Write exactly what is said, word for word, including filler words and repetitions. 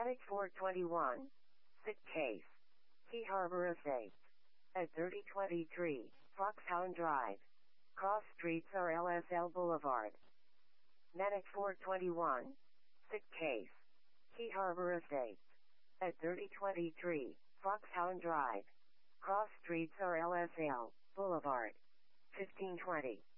Matic four twenty-one, sick case. Key Harbor Estates. At thirty twenty-three, Foxhound Drive. Cross Streets or L S L Boulevard. Matic four twenty-one, sick case. Key Harbor Estates. At thirty twenty-three, Foxhound Drive. Cross Streets or L S L Boulevard. fifteen twenty.